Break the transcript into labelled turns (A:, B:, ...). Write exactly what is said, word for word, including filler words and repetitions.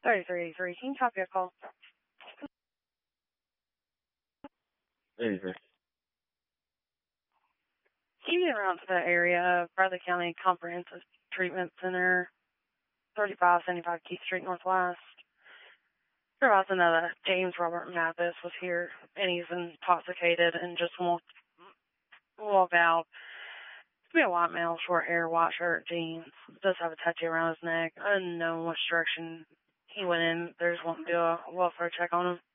A: thirty-three eighty-three. Can you copy a call?
B: eighty-three.
A: Can you get around to the area of Bradley County Comprehensive Treatment Center, thirty-five seventy-five Keith Street Northwest? Realizing that James Robert Mathis was here and he's intoxicated and just walked walk out. Be a white male, short hair, white shirt, jeans. Does have a tattoo around his neck. Unknown which direction he went in. There's won't do a welfare check on him.